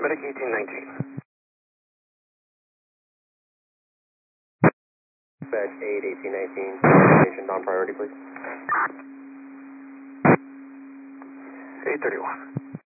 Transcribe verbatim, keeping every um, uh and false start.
Medic eighteen nineteen. Dispatch eight eighteen nineteen. Information non-priority, please. eight thirty-one.